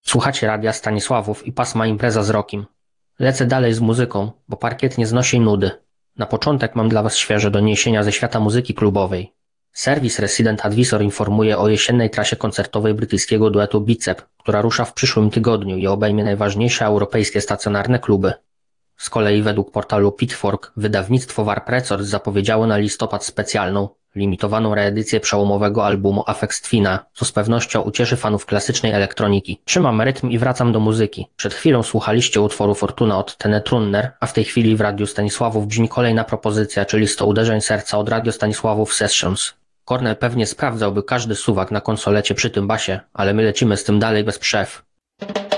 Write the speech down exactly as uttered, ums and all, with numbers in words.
Słuchacie radia Stanisławów i pasma Impreza z Rokiem. Lecę dalej z muzyką, bo parkiet nie znosi nudy. Na początek mam dla Was świeże doniesienia ze świata muzyki klubowej. Serwis Resident Advisor informuje o jesiennej trasie koncertowej brytyjskiego duetu Bicep, która rusza w przyszłym tygodniu i obejmie najważniejsze europejskie stacjonarne kluby. Z kolei według portalu Pitchfork wydawnictwo Warp Records zapowiedziało na listopad specjalną, limitowaną reedycję przełomowego albumu Aphex Twina, co z pewnością ucieszy fanów klasycznej elektroniki. Trzymam rytm i wracam do muzyki. Przed chwilą słuchaliście utworu Fortuna od Tene Trunner, a w tej chwili w Radiu Stanisławów brzmi kolejna propozycja, czyli sto uderzeń serca od Radio Stanisławów Sessions. Kornel pewnie sprawdzałby każdy suwak na konsolecie przy tym basie, ale my lecimy z tym dalej bez przerw.